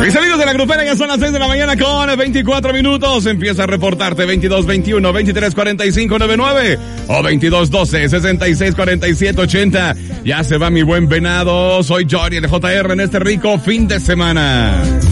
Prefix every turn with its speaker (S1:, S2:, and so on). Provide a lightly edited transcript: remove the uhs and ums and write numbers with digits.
S1: Mis amigos de la grupera, ya son las 6 de la mañana con 24 minutos. Empieza a reportarte 2221 2345 99 o 2212 6647 80. Ya se va mi buen venado. Soy Jory, el JR, en este rico fin de semana.